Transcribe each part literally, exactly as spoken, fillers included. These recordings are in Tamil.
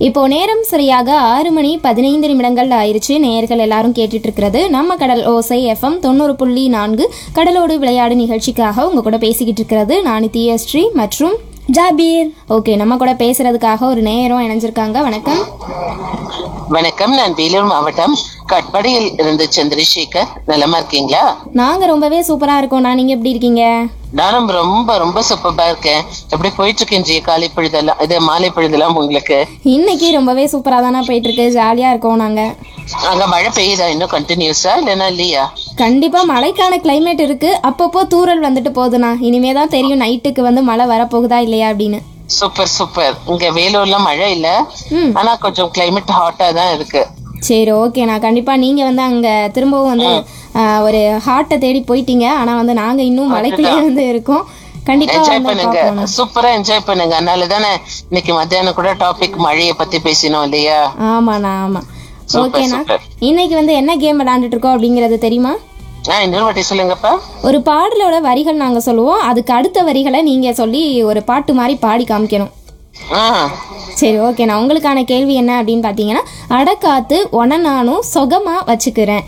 இப்போ நேரம் சரியாக ஆறு மணி பதினைந்து நிமிடங்கள் ஆயிருச்சு. நேயர்கள் எல்லாரும் கேட்டுட்டு இருக்கிறது நம்ம கடல் ஓசை எஃப்எம் தொண்ணூறு புள்ளி நான்கு கடலோடு விளையாடு நிகழ்ச்சிக்காக உங்க கூட பேசிக்கிட்டு இருக்கிறது நான் தியஸ்ரீ மற்றும் ஜாபீர். ஓகே, நம்ம கூட பேசுறதுக்காக ஒரு நேயரும் இணைஞ்சிருக்காங்க. வணக்கம். வணக்கம், நான் வேலூர் மாவட்டம் கட்படியில் இருந்து சந்திரசேகர். நலமா இருக்கீங்களா? நாங்க ரொம்பவே சூப்பரா இருக்கோம்ண்ணா, நீங்க எப்படி இருக்கீங்க? நானும் ரொம்ப ரொம்ப சூப்பரா இருக்கேன். எப்படி போயிட்டு இருக்கு இன்றைய காலை பொழுதெல்லாம், இது மாலை பொழுதெல்லாம் உங்களுக்கு? இன்னைக்கு ரொம்பவே சூப்பரா தானே போயிட்டு இருக்கு, ஜாலியா இருக்கோம் நாங்க. அங்க மழை பெய்யுதா இன்னும் கண்டினியூஸா இல்லைன்னா இல்லையா? கண்டிப்பா மழைக்கான கிளைமேட் இருக்கு, அப்பப்போ தூறல் வந்துட்டு போகுதுண்ணா. இனிமே தான் தெரியும் நைட்டுக்கு வந்து மழை வரப்போகுதா இல்லையா அப்படின்னு. Super super. இங்க வேலூர்ல மழை இல்ல, ஆனா கொஞ்சம் கிளைமேட் ஹாட்டா தான் இருக்கு. சரி, ஓகேண்ணா. கண்டிப்பா நீங்க வந்து அங்க திரும்பவும் வந்து ஒரு ஹாட்டை தேடி போயிட்டீங்க. ஆனா வந்து நாங்க இன்னும் மழைக்குள்ளே வந்து இருக்கோம். கண்டிப்பா என்ஜாய் பண்ணுங்க, சூப்பரா என்ஜாய் பண்ணுங்க. அதனால தானே இன்னைக்கு மத்தியானம் கூட டாபிக் மழையை பத்தி பேசினோம் இல்லையா? ஆமாண்ணா, ஆமா. ஓகேண்ணா, இன்னைக்கு வந்து என்ன கேம் விளையாண்டுட்டு இருக்கோம் அப்படிங்கறது தெரியுமா? இன்னொரு வாட்டி சொல்லுங்கப்பா. ஒரு பாடலோட வரிகள் நாங்க சொல்லுவோம், அதுக்கு அடுத்த வரிகளை நீங்க சொல்லி ஒரு பாட்டு மாதிரி பாடி காமிக்கணும். சரி, ஓகேண்ணா. உங்களுக்கான கேள்வி என்ன அப்படின்னு பாத்தீங்கன்னா, அடக்காத்து ஒன நானும் சொகமா வச்சுக்கிறேன்.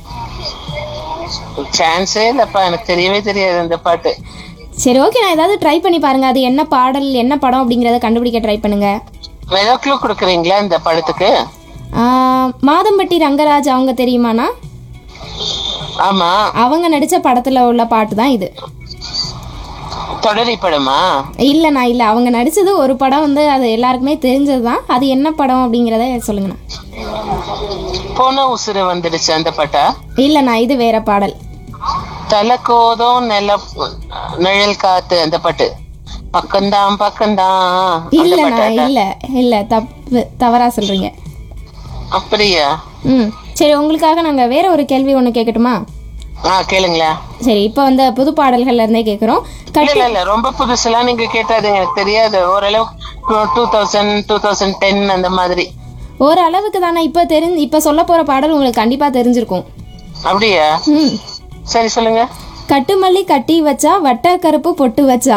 சான்ஸே இல்லப்பா, எனக்கு தெரியவே தெரியாது அந்த பாட்டு. சரி, ஓகே, நான் ஏதாவது ட்ரை பண்ணி பாருங்க. அது என்ன பாடல் என்ன படம் அப்படிங்கறத கண்டுபிடிக்க ட்ரை பண்ணுங்க. ஏதோ க்ளூ கொடுக்குறீங்களா இந்த படத்துக்கு? மாதம்பட்டி ரங்கராஜ் அவங்க தெரியுமாண்ணா? ஆமா, அவங்க நடிச்ச படத்துல உள்ள பாட்டு தான் இது. தொடரி படமா? இல்லண்ணா, இல்ல. அவங்க நடிச்சது ஒரு படம் வந்து அது எல்லாருக்குமே தெரிஞ்சதுதான். அது என்ன படம் அப்படிங்கறத சொல்லுங்கண்ணா. போன உசுறு வந்துடுச்சு அந்த பாட்டா? இல்லண்ணா, இது வேற பாடல். தலக்கோதம் நெல நிழல் காத்து அந்த பாட்டு. பக்கம்தான் பக்கம்தான். இல்லண்ணா, இல்ல இல்ல, தப்பு, தவறா சொல்றீங்க. அப்படியா? ம், சரி. உங்களுக்காக நாங்க வேற ஒரு கேள்வி ஒண்ணு கேட்கட்டுமா? ஆ, கேளுங்களா. சரி, இப்ப வந்து புது பாடல்கள்ல இருந்தே கேக்குறோம். இல்ல இல்ல, ரொம்ப புதுசுலாம் நீங்க கேட்டாதுங்க, எனக்கு தெரியாது. ஓரளவு two thousand two thousand ten அந்த மாதிரி ஒரு அளவுக்கு தானே. இப்ப தெரிஞ்சு இப்ப சொல்ல போற பாடல் உங்களுக்கு கண்டிப்பா தெரிஞ்சிருக்கும். அப்படியா? ம், சரி சொல்லுங்க. கட்டுமல்லி கட்டி வச்சா வட்ட கருப்பு பொட்டு வச்சா.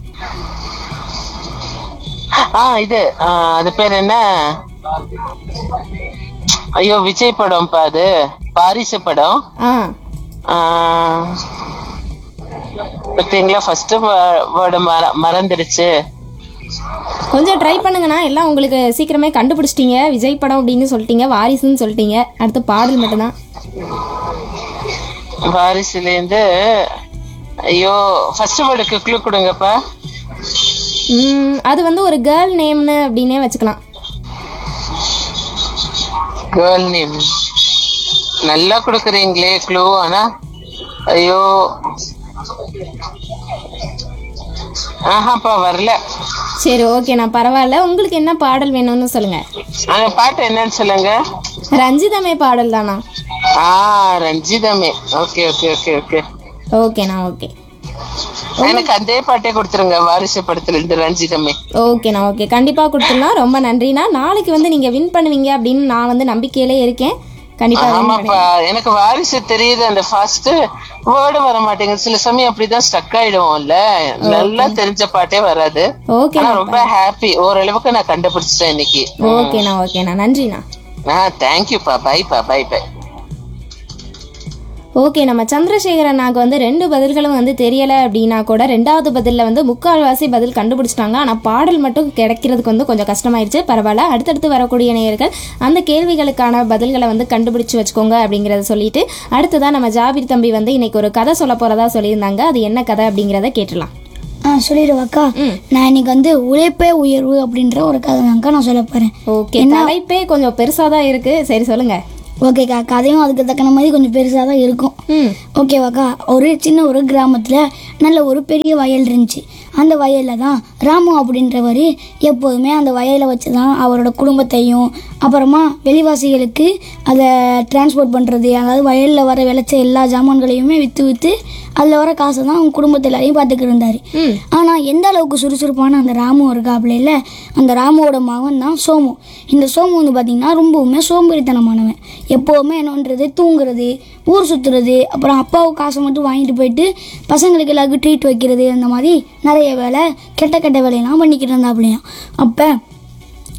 ஆ, இது அது பேர் என்ன? ஐயோ, விஜய் படம் பா, அது பாரிசு படம். பார்த்தீங்களா, ஃபர்ஸ்ட் வேர்டு மறந்துடுச்சு. கொஞ்சம் ட்ரை பண்ணுங்கண்ணா, எல்லாம் உங்களுக்கு சீக்கிரமே கண்டுபிடிச்சிட்டீங்க. விஜய் படம் அப்படின்னு சொல்லிட்டீங்க, வாரிசுன்னு சொல்லிட்டீங்க, அடுத்து பாடல் மட்டும்தான். வாரிசுல இருந்து ஐயோ ஃபர்ஸ்ட் வேர்டுக்கு க்ளூ கொடுங்கப்பா. ம், அது வந்து ஒரு கேர்ள் நேம்னு அப்படின்னே வச்சுக்கலாம். கேர்ள் நேம் நல்லா கொடுக்குறீங்களே க்ளூ. ஆனா ஐயோ, ஆஹாப்பா வரல. சரி, ஓகே, நான் பரவாயில்ல. உங்களுக்கு என்ன பாடல் வேணும்னு சொல்லுங்க. அந்த பாட்டு என்னன்னு சொல்லுங்க. ரஞ்சிதமே பாடல் தானா? ஆ, ரஞ்சிதமே. ஓகே ஓகே ஓகே ஓகே ஓகேண்ணா, ஓகே. எனக்கு அதே பாட்டே கொடுத்துருங்க, வாரிசு படத்துல இருந்து ரஞ்சிதமே. ஓகேண்ணா, ஓகே, கண்டிப்பா கொடுத்துடலாம். ரொம்ப நன்றிண்ணா. நாளைக்கு வந்து நீங்க வின் பண்ணுவீங்க அப்படின்னு நான் வந்து நம்பிக்கையிலே இருக்கேன். கண்டிப்பா. ஆமாப்பா, எனக்கு வாரிசு தெரியுது, அந்த ஃபர்ஸ்ட் வேர்டு வர மாட்டேங்குது. சில சமயம் அப்படிதான் ஸ்டக் ஆயிடுவோம்ல, நல்லா தெரிஞ்ச பாட்டே வராது. ஓகே, ரொம்ப ஹாப்பி, ஓரளவுக்கு நான் கண்டுபிடிச்சிட்டேன் இன்னைக்கு. ஓகேண்ணா, ஓகேண்ணா, நன்றிண்ணா. ஆ, தேங்க்யூப்பா, பைப்பா, பை பை. ஓகே, நம்ம சந்திரசேகர் அண்ணாக்கு வந்து ரெண்டு பதில்களும் வந்து தெரியலை அப்படின்னா கூட ரெண்டாவது பதிலில் வந்து முக்கால்வாசி பதில் கண்டுபிடிச்சிட்டாங்க. ஆனால் பாடல் மட்டும் கிடைக்கிறதுக்கு வந்து கொஞ்சம் கஷ்டமாயிருச்சு. பரவாயில்ல, அடுத்தடுத்து வரக்கூடிய நேயர்கள் அந்த கேள்விகளுக்கான பதில்களை வந்து கண்டுபிடிச்சு வச்சுக்கோங்க அப்படிங்கிறத சொல்லிட்டு அடுத்ததான் நம்ம ஜாபீர் தம்பி வந்து இன்னைக்கு ஒரு கதை சொல்ல போறதா சொல்லியிருந்தாங்க. அது என்ன கதை அப்படிங்கிறத கேட்டலாம். ஆ, சொல்லிடுவாக்கா. நான் இன்னைக்கு வந்து உழைப்பே உயர்வு அப்படின்ற ஒரு கதை தான்க்கா நான் சொல்ல போறேன். ஓகே, தலைப்பே கொஞ்சம் பெருசாக தான் இருக்கு. சரி, சொல்லுங்க. ஓகேக்கா, கதையும் அதுக்கு தக்கன மாதிரி கொஞ்சம் பெருசாக தான் இருக்கும். ஓகேவாக்கா. ஒரு சின்ன ஒரு கிராமத்தில் நல்ல ஒரு பெரிய வயல் இருந்துச்சு. அந்த வயலில் தான் ராமு அப்படின்றவர் எப்போதுமே அந்த வயலை வச்சு தான் அவரோட குடும்பத்தையும் அப்புறமா வெளிவாசிகளுக்கு அதை டிரான்ஸ்போர்ட் பண்ணுறது, அதாவது வயலில் வர விளைச்ச எல்லா ஜாமான்களையுமே விற்று விற்று அதில் வர காசை தான் அவங்க குடும்பத்தை எல்லாரையும் பார்த்துக்கிட்டு இருந்தார். ஆனால் எந்த அளவுக்கு சுறுசுறுப்பான அந்த ராமு இருக்காப்புல இல்லை, அந்த ராமுவோட மகன் தான் சோமு. இந்த சோமு வந்து பார்த்திங்கன்னா ரொம்பவுமே சோம்பேறித்தனமானவன். எப்போவுமே என்னன்றது தூங்குறது, ஊர் சுற்றுறது, அப்புறம் அப்பாவுக்கு காசை மட்டும் வாங்கிட்டு போயிட்டு பசங்களுக்கு எல்லாருக்கும் ட்ரீட் வைக்கிறது, அந்த மாதிரி நிறைய வேலை கெட்ட கெட்ட வேலையெல்லாம் பண்ணிக்கிட்டு இருந்தாப்புலையாம். அப்போ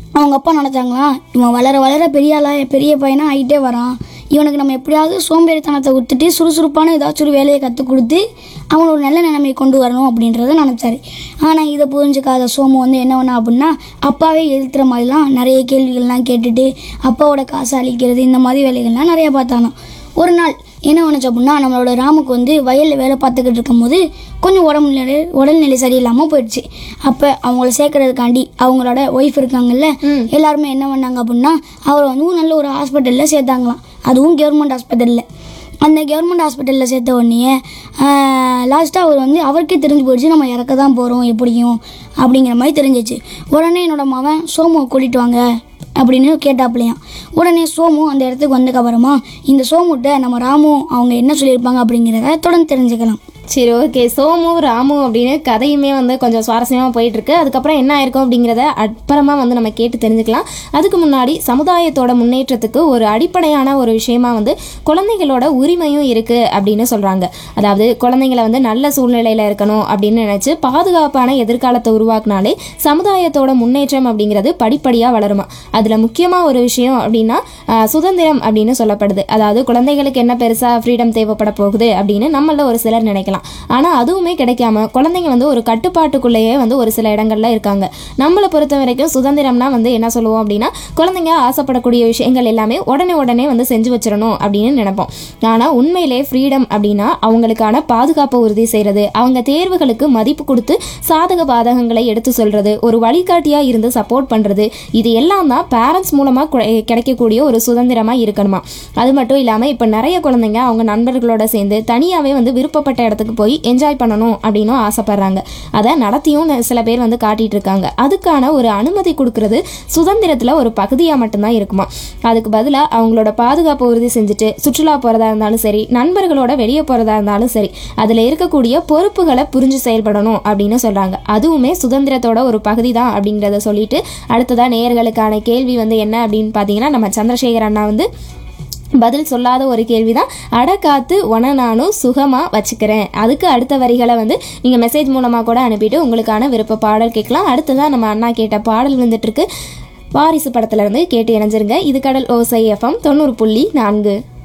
அவங்க அப்பா நினச்சாங்களாம், இவன் வளர வளர பெரிய ஆளா பெரிய பையனாக ஆகிட்டே வரான், இவனுக்கு நம்ம எப்படியாவது சோம்பேறித்தனத்தை விட்டுட்டு சுறுசுறுப்பான ஏதாச்சும் ஒரு வேலையை கற்றுக் கொடுத்து அவன் ஒரு நல்ல நிலைமையை கொண்டு வரணும் அப்படின்றத நினச்சாரு. ஆனால் இதை புரிஞ்சுக்காத சோமு வந்து என்ன பண்ணா அப்படின்னா, அப்பாவே எதிர்த்துற மாதிரிலாம் நிறைய கேள்விகள்லாம் கேட்டுட்டு அப்பாவோட காசை அழிக்கிறது இந்த மாதிரி வேலைகள்லாம் நிறைய பார்த்தானோ. ஒரு நாள் என்ன பண்ணுச்சு அப்படின்னா, நம்மளோட ராமுக்கு வந்து வயலில் வேலை பார்த்துக்கிட்டு இருக்கும்போது கொஞ்சம் உடம்பு நிலை உடல்நிலை சரியில்லாமல் போயிடுச்சு. அப்போ அவங்கள சேர்க்கறதுக்காண்டி அவங்களோட ஒய்ஃப் இருக்காங்கல்ல, எல்லாருமே என்ன பண்ணாங்க அப்படின்னா, அவரை வந்து நல்ல ஒரு ஹாஸ்பிட்டலில் சேர்த்தாங்களாம். அதுவும் கவர்மெண்ட் ஹாஸ்பிட்டலில். அந்த கவர்மெண்ட் ஹாஸ்பிட்டலில் சேர்த்த உடனே லாஸ்ட்டாக அவர் வந்து அவருக்கே தெரிஞ்சு போயிடுச்சு, நம்ம இறக்க தான் போகிறோம் எப்படியும் அப்படிங்கிற மாதிரி தெரிஞ்சிச்சு. உடனே என்னோட மகன் சோமுவை கூட்டிகிட்டு வாங்க அப்படின்னு கேட்டாப்லையாம். உடனே சோமு அந்த இடத்துக்கு வந்ததுக்கப்புறமா இந்த சோமுகிட்ட நம்ம ராமு அவங்க என்ன சொல்லியிருப்பாங்க அப்படிங்கிறத தொடர்ந்து தெரிஞ்சுக்கலாம். சரி, ஓகே. சோமு ராமு அப்படின்னு கதையுமே வந்து கொஞ்சம் சுவாரஸ்யமாக போயிட்டுருக்கு. அதுக்கப்புறம் என்ன ஆயிருக்கும் அப்படிங்கிறத அப்புறமா வந்து நம்ம கேட்டு தெரிஞ்சுக்கலாம். அதுக்கு முன்னாடி சமுதாயத்தோட முன்னேற்றத்துக்கு ஒரு அடிப்படையான ஒரு விஷயமா வந்து குழந்தைகளோட உரிமையும் இருக்குது அப்படின்னு சொல்கிறாங்க. அதாவது குழந்தைங்களை வந்து நல்ல சூழ்நிலையில் இருக்கணும் அப்படின்னு நினச்சி பாதுகாப்பான எதிர்காலத்தை உருவாக்குனாலே சமுதாயத்தோட முன்னேற்றம் அப்படிங்கிறது படிப்படியாக வளருமா. அதில் முக்கியமாக ஒரு விஷயம் அப்படின்னா சுதந்திரம் அப்படின்னு சொல்லப்படுது. அதாவது குழந்தைகளுக்கு என்ன பெருசாக ஃப்ரீடம் தேவைப்பட போகுது அப்படின்னு நம்மள ஒரு சிலர் நினைக்கலாம். ஆனால் அதுவுமே கிடைக்காம குழந்தைங்க வந்து ஒரு கட்டுப்பாட்டுக்குள்ளேயே வந்து ஒரு சில இடங்கள்ல இருக்காங்க. நம்மளை பொறுத்த வரைக்கும் சுதந்திரம்னா வந்து என்ன சொல்லுவோம் அப்படின்னா, குழந்தைங்க ஆசைப்படக்கூடிய விஷயங்கள் எல்லாமே உடனே உடனே வந்து செஞ்சு வச்சிடணும் அப்படின்னு நினைப்போம். ஆனால் உண்மையிலே ஃப்ரீடம் அப்படின்னா அவங்களுக்கான பாதுகாப்பை உறுதி செய்கிறது, அவங்க தேர்வுகளுக்கு மதிப்பு கொடுத்து சாதக பாதகங்களை எடுத்து சொல்றது, ஒரு வழிகாட்டியாக இருந்து சப்போர்ட் பண்ணுறது, இது எல்லாம் தான் பேரண்ட்ஸ் மூலமாக கிடைக்கக்கூடிய ஒரு சுதந்திரமாக இருக்கணுமா. அது மட்டும் இல்லாமல் இப்போ நிறைய குழந்தைங்க அவங்க நண்பர்களோட சேர்ந்து தனியாகவே வந்து விருப்பப்பட்ட இடத்துக்கு போய் என்ஜாய் பண்ணணும் அப்படின்னு ஆசைப்படுறாங்க. அதை நடத்தியும் சில பேர் வந்து காட்டிட்டு இருக்காங்க. அதுக்கான ஒரு அனுமதி கொடுக்கறது சுதந்திரத்தில் ஒரு பகுதியாக மட்டும்தான் இருக்குமா. அதுக்கு பதிலாக அவங்களோட பாதுகாப்பை உறுதி செஞ்சுட்டு சுற்றுலா போகிறதா இருந்தாலும் சரி, நண்பர்களோட வெளியே போகிறதா இருந்தாலும் சரி, அதில் இருக்கக்கூடிய பொறுப்புகளை புரிஞ்சு செயல்படணும் அப்படின்னு சொல்கிறாங்க. அதுவுமே சுதந்திரத்தோட ஒரு பகுதி தான் அப்படிங்கிறத சொல்லிட்டு அடுத்ததான் நேயர்களுக்கான கேள்வி வந்து என்ன அப்படின்னு பார்த்தீங்கன்னா, நம்ம சந்திரசேகர் அண்ணா வந்து பதில் சொல்லாத ஒரு கேள்வி தான். அட காத்து ஒன நானும் சுகமாக வச்சுக்கிறேன். அதுக்கு அடுத்த வரிகளை வந்து நீங்கள் மெசேஜ் மூலமாக கூட அனுப்பிட்டு உங்களுக்கான விருப்ப பாடல் கேட்கலாம். அடுத்ததான் நம்ம அண்ணா கேட்ட பாடல் வந்துட்டுருக்கு. வாரிசு படத்துல இருந்து கேட்டு இணைஞ்சிருங்க. இது கடல் ஓசை எஃப்எம் தொண்ணூறு புள்ளி நான்கு.